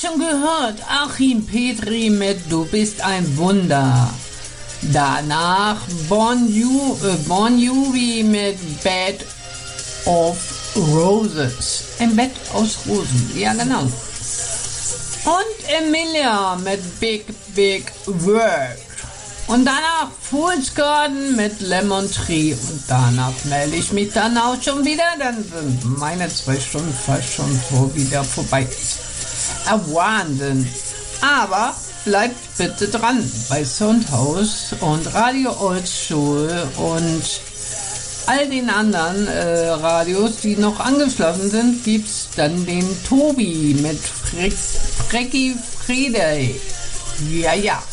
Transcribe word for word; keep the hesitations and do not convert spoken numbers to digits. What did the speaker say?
schon gehört, Achim Petri mit Du bist ein Wunder. Danach Bon, Ju, äh, Bon Jovi mit Bed of Roses. Ein Bett aus Rosen, ja genau. Und Emilia mit Big Big World. Und danach Fool's Garden mit Lemon Tree. Und danach melde ich mich dann auch schon wieder. Dann sind meine zwei Stunden fast schon so wieder vorbei. Ah, Wahnsinn. Aber bleibt bitte dran bei Soundhouse und Radio Oldschool und all den anderen äh, Radios, die noch angeschlossen sind, gibt's dann den Tobi mit Fre- Frecki Friday. Ja, ja.